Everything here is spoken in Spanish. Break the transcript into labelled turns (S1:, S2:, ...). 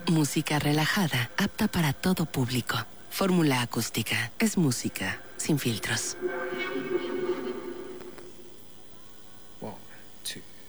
S1: Música relajada, apta para todo público. Fórmula Acústica. Es música sin filtros.
S2: 1, 2.